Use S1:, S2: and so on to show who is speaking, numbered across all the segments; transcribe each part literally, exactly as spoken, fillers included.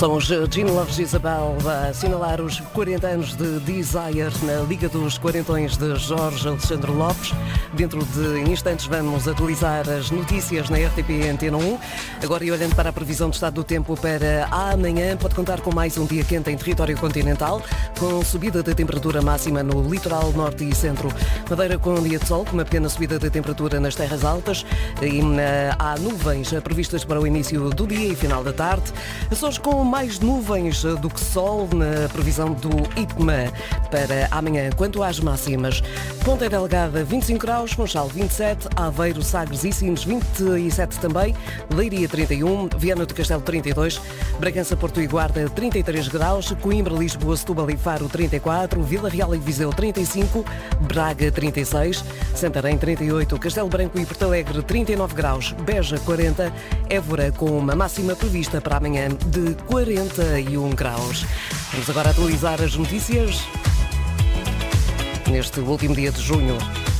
S1: São os Gene Loves Isabel a assinalar os quarenta anos de Desire na Liga dos Quarentões de Jorge Alexandre Lopes. Dentro de instantes vamos atualizar as notícias na R T P Antena um. Agora, e olhando para a previsão do estado do tempo para amanhã, pode contar com mais um dia quente em território continental, com subida da temperatura máxima no litoral norte e centro. Madeira com um dia de sol, com uma pequena subida da temperatura nas terras altas, e há nuvens previstas para o início do dia e final da tarde. Açores com mais nuvens do que sol na previsão do IPMA para amanhã. Quanto às máximas, Ponta Delgada vinte e cinco graus, Funchal vinte e sete, Aveiro, Sagres e Sines vinte e sete também, Leiria trinta e um, Viana do Castelo trinta e dois, Bragança, Porto e Guarda trinta e três graus, Coimbra, Lisboa, Setúbal e Faro trinta e quatro, Vila Real e Viseu trinta e cinco, Braga trinta e seis, Santarém trinta e oito, Castelo Branco e Porto Alegre trinta e nove graus, Beja quarenta, Évora com uma máxima prevista para amanhã de quarenta e um graus. Vamos agora atualizar as notícias neste último dia de junho.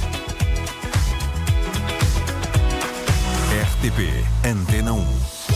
S2: R T P Antena um.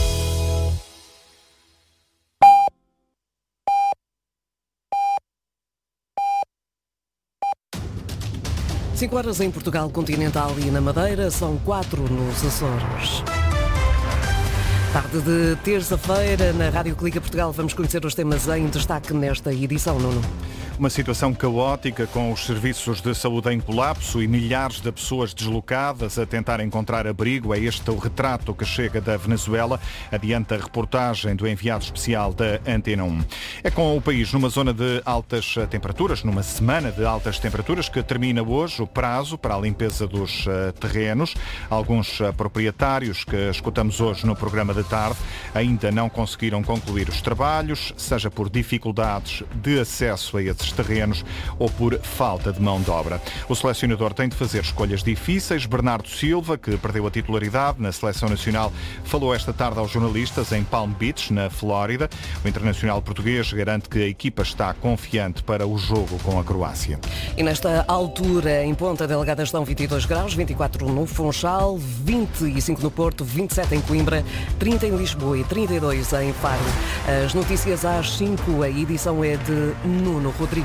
S1: cinco horas em Portugal continental e na Madeira, são quatro nos Açores. Tarde de terça-feira, na Rádio Clica Portugal, vamos conhecer os temas em destaque nesta edição, Nuno.
S3: Uma situação caótica com os serviços de saúde em colapso e milhares de pessoas deslocadas a tentar encontrar abrigo. É este o retrato que chega da Venezuela, adianta a reportagem do enviado especial da Antena um. É com o país numa zona de altas temperaturas, numa semana de altas temperaturas, que termina hoje o prazo para a limpeza dos terrenos. Alguns proprietários que escutamos hoje no programa de tarde ainda não conseguiram concluir os trabalhos, seja por dificuldades de acesso a esses terrenos ou por falta de mão de obra. O selecionador tem de fazer escolhas difíceis. Bernardo Silva, que perdeu a titularidade na Seleção Nacional, falou esta tarde aos jornalistas em Palm Beach, na Flórida. O internacional português garante que a equipa está confiante para o jogo com a Croácia.
S1: E nesta altura, em Ponta Delgada estão vinte e dois graus, vinte e quatro no Funchal, vinte e cinco no Porto, vinte e sete em Coimbra, trinta em Lisboa e trinta e dois em Faro. As notícias às cinco, a edição é de Nuno Rodrigues.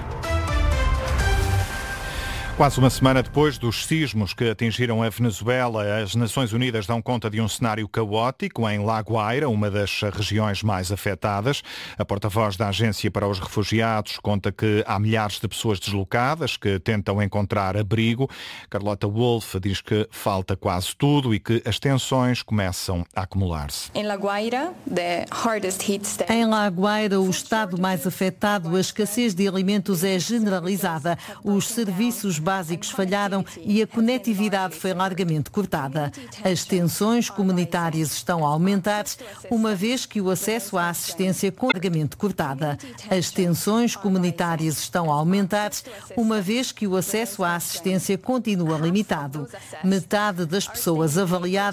S3: Quase uma semana depois dos sismos que atingiram a Venezuela, as Nações Unidas dão conta de um cenário caótico em La Guaira, uma das regiões mais afetadas. A porta-voz da Agência para os Refugiados conta que há milhares de pessoas deslocadas que tentam encontrar abrigo. Carlota Wolff diz que falta quase tudo e que as tensões começam a acumular-se.
S4: Em La Guaira, the hardest hit state.
S5: Em La Guaira, o estado mais afetado, a escassez de alimentos é generalizada. Os serviços básicos falharam e a conectividade foi largamente cortada. As tensões comunitárias estão a aumentar, uma vez que o acesso à assistência é largamente cortada. As tensões comunitárias estão a aumentar, uma vez que o acesso à assistência continua limitado. Metade das pessoas avaliadas